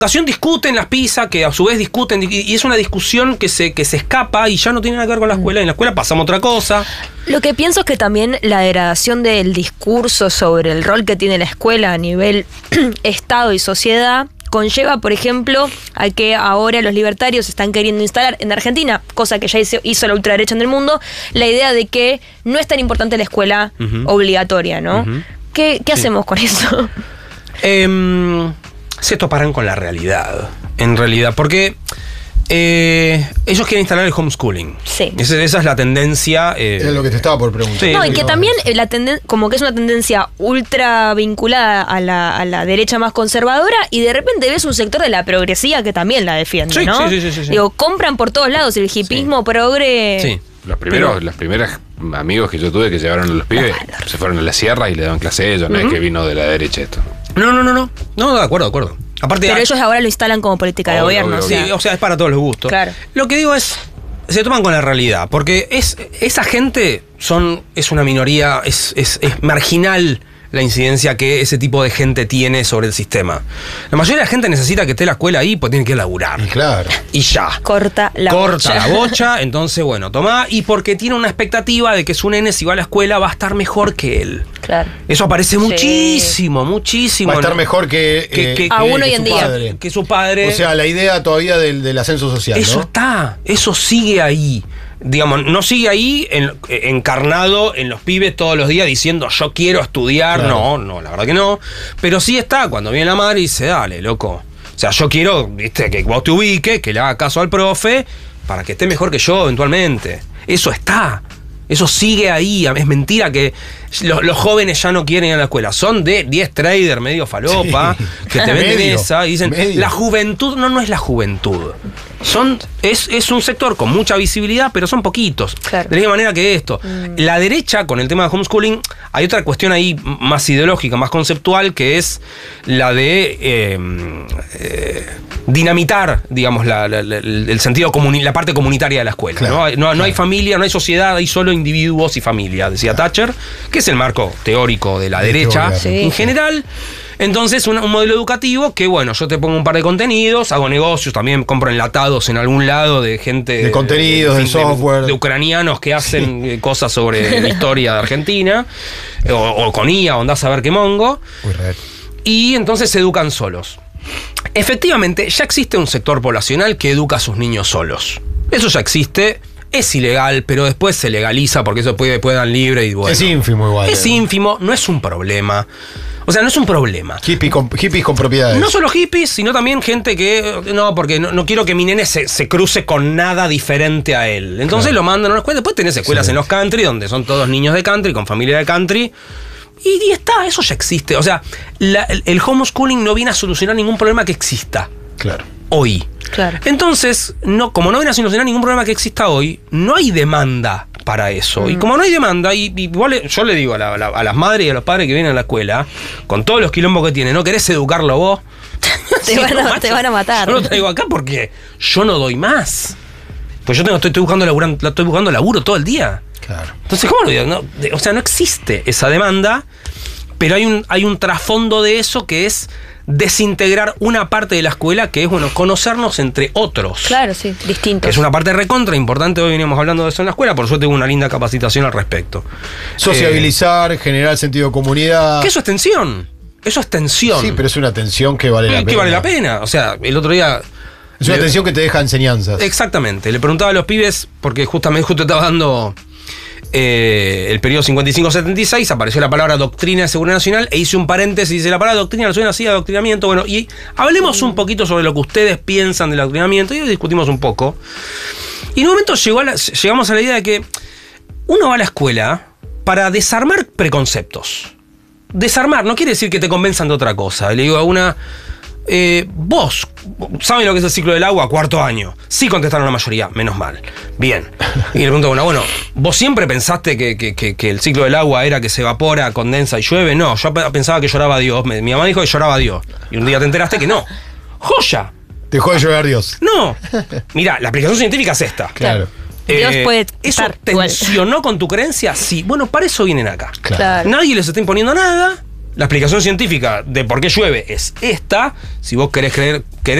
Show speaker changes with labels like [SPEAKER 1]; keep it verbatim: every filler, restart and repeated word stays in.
[SPEAKER 1] educación discuten las PISA, que a su vez discuten, y es una discusión que se, que se escapa y ya no tiene nada que ver con la escuela. En la escuela pasamos otra cosa.
[SPEAKER 2] Lo que pienso es que también la degradación del discurso sobre el rol que tiene la escuela a nivel Estado y sociedad conlleva, por ejemplo, a que ahora los libertarios están queriendo instalar en Argentina, cosa que ya hizo, hizo la ultraderecha en el mundo, la idea de que no es tan importante la escuela uh-huh. obligatoria, ¿no? Uh-huh. ¿Qué, qué sí. hacemos con eso?
[SPEAKER 1] Eh, se toparán con la realidad, en realidad, porque eh, ellos quieren instalar el homeschooling.
[SPEAKER 2] Sí.
[SPEAKER 1] Esa, esa es la tendencia. Eh,
[SPEAKER 3] es lo que te estaba por preguntar.
[SPEAKER 2] Sí. No, y que también la tenden- como que es una tendencia ultra vinculada a la, a la derecha más conservadora, y de repente ves un sector de la progresía que también la defiende,
[SPEAKER 1] sí,
[SPEAKER 2] ¿no?
[SPEAKER 1] Sí, sí, sí, sí.
[SPEAKER 2] Digo, compran por todos lados el hipismo sí. progre.
[SPEAKER 1] Sí.
[SPEAKER 4] Los primeros,
[SPEAKER 1] Pero,
[SPEAKER 4] los primeros amigos que yo tuve que llevaron a los pibes, claro. se fueron a la sierra y le daban clase a ellos, uh-huh. no es que vino de la derecha esto.
[SPEAKER 1] No, no, no, no. No, de acuerdo, de acuerdo. Aparte,
[SPEAKER 2] pero
[SPEAKER 1] hay,
[SPEAKER 2] ellos ahora lo instalan como política de gobierno.
[SPEAKER 1] Obvio,
[SPEAKER 2] o sea.
[SPEAKER 1] Sí, o sea, es para todos los gustos.
[SPEAKER 2] Claro.
[SPEAKER 1] Lo que digo es, se toman con la realidad, porque es esa gente son es una minoría, es, es, es marginal la incidencia que ese tipo de gente tiene sobre el sistema. La mayoría de la gente necesita que esté la escuela ahí, pues tiene que laburar.
[SPEAKER 3] Y claro.
[SPEAKER 1] Y ya.
[SPEAKER 2] Corta la
[SPEAKER 1] Corta
[SPEAKER 2] bocha.
[SPEAKER 1] la bocha, entonces, bueno, tomá. Y porque tiene una expectativa de que su nene, si va a la escuela, va a estar mejor que él.
[SPEAKER 2] Claro.
[SPEAKER 1] Eso aparece
[SPEAKER 2] Sí.
[SPEAKER 1] muchísimo, muchísimo.
[SPEAKER 3] Va a estar
[SPEAKER 1] ¿no?
[SPEAKER 3] mejor que,
[SPEAKER 1] que,
[SPEAKER 3] eh,
[SPEAKER 1] que,
[SPEAKER 2] aún
[SPEAKER 3] que,
[SPEAKER 2] hoy
[SPEAKER 3] que
[SPEAKER 2] en
[SPEAKER 3] su
[SPEAKER 2] día.
[SPEAKER 3] padre.
[SPEAKER 1] Que su padre.
[SPEAKER 3] O sea, la idea todavía del, del ascenso social,
[SPEAKER 1] Eso
[SPEAKER 3] ¿no?
[SPEAKER 1] está, eso sigue ahí. Digamos, no sigue ahí en, encarnado en los pibes todos los días diciendo yo quiero estudiar. Claro. No, no, la verdad que no. Pero sí está cuando viene la madre y dice, dale, loco. O sea, yo quiero, viste, que vos te ubiques, que le haga caso al profe para que esté mejor que yo eventualmente. Eso está. Eso sigue ahí. Es mentira que los, los jóvenes ya no quieren ir a la escuela. Son de diez traders medio falopa, sí. que te venden medio, esa y dicen, medio. La juventud, no, no es la juventud. Son, es, es un sector con mucha visibilidad, pero son poquitos. Claro. De la misma manera que esto. Mm. La derecha, con el tema de homeschooling, hay otra cuestión ahí más ideológica, más conceptual, que es la de eh, eh, dinamitar, digamos, la, la, la, el sentido comuni- la parte comunitaria de la escuela. Claro, ¿no? No, no
[SPEAKER 3] claro.
[SPEAKER 1] hay familia, no hay sociedad, hay solo individuos y familia, decía claro. Thatcher, que es el marco teórico de la de derecha sí. en general. Entonces, un, un modelo educativo que, bueno, yo te pongo un par de contenidos, hago negocios, también compro enlatados en algún lado de gente...
[SPEAKER 3] De contenidos, de, de, de software.
[SPEAKER 1] De, de ucranianos que hacen sí. cosas sobre la historia de Argentina, o, o con I A, o andás a ver qué mongo.
[SPEAKER 3] Muy real.
[SPEAKER 1] Y entonces se educan solos. Efectivamente, ya existe un sector poblacional que educa a sus niños solos. Eso ya existe. Es ilegal, pero después se legaliza porque eso puede, puedan libre y bueno.
[SPEAKER 3] Es ínfimo igual.
[SPEAKER 1] Es ínfimo, no es un problema. O sea, no es un problema.
[SPEAKER 3] Hippie con, hippies con propiedades.
[SPEAKER 1] No solo hippies, sino también gente que... No, porque no, no quiero que mi nene se, se cruce con nada diferente a él. Entonces claro. lo mandan a una escuela. Después tenés escuelas sí. en los country, donde son todos niños de country, con familia de country. Y, y está, eso ya existe. O sea, la, el, el homeschooling no viene a solucionar ningún problema que exista.
[SPEAKER 3] Claro.
[SPEAKER 1] Hoy.
[SPEAKER 2] Claro.
[SPEAKER 1] Entonces, no, como no viene a solucionar ningún problema que exista hoy, no hay demanda para eso. Mm. Y como no hay demanda, y, y igual yo le digo a, la, a, la, a las madres y a los padres que vienen a la escuela, con todos los quilombos que tienen, ¿no querés educarlo vos?
[SPEAKER 2] te, van a, te van a matar.
[SPEAKER 1] Yo lo traigo acá porque yo no doy más. Pues yo tengo, estoy, estoy, buscando laburo, estoy buscando laburo todo el día.
[SPEAKER 3] Claro.
[SPEAKER 1] Entonces, ¿cómo lo digo? No, de, o sea, no existe esa demanda, pero hay un, hay un trasfondo de eso que es desintegrar una parte de la escuela que es, bueno, conocernos entre otros.
[SPEAKER 2] Claro, sí, distintos.
[SPEAKER 1] Que es una parte recontra importante, hoy veníamos hablando de eso en la escuela, por suerte hubo una linda capacitación al respecto.
[SPEAKER 3] Sociabilizar, eh, generar sentido de comunidad.
[SPEAKER 1] Que eso es tensión, eso es tensión.
[SPEAKER 3] Sí, pero es una tensión que vale la
[SPEAKER 1] que
[SPEAKER 3] pena.
[SPEAKER 1] vale la pena, o sea, el otro día...
[SPEAKER 3] Es una le, tensión que te deja enseñanzas.
[SPEAKER 1] Exactamente, le preguntaba a los pibes, porque justamente justo estaba dando... Eh, el periodo cincuenta y cinco setenta y seis apareció la palabra doctrina de seguridad nacional e hice un paréntesis y dice la palabra doctrina nacional así, adoctrinamiento. Bueno, y hablemos un poquito sobre lo que ustedes piensan del adoctrinamiento y hoy discutimos un poco. Y en un momento llegó a la, llegamos a la idea de que uno va a la escuela para desarmar preconceptos. Desarmar no quiere decir que te convenzan de otra cosa. Le digo a una... Eh, vos, ¿saben lo que es el ciclo del agua? Cuarto año. Sí contestaron la mayoría, menos mal. Bien. Y le pregunto a una, bueno, ¿vos siempre pensaste que, que, que, que el ciclo del agua era que se evapora, condensa y llueve? No, yo pensaba que lloraba a Dios. Mi mamá dijo que lloraba a Dios. Y un día te enteraste que no. ¡Joya!
[SPEAKER 3] Dejó de llorar Dios.
[SPEAKER 1] No. Mirá, la aplicación científica es esta.
[SPEAKER 3] Claro.
[SPEAKER 1] Eh,
[SPEAKER 2] Dios puede
[SPEAKER 1] ¿Eso tensionó igual con tu creencia? Sí. Bueno, para eso vienen acá.
[SPEAKER 3] Claro.
[SPEAKER 1] Nadie les está imponiendo nada. La explicación científica de por qué llueve es esta. Si vos querés creer, querés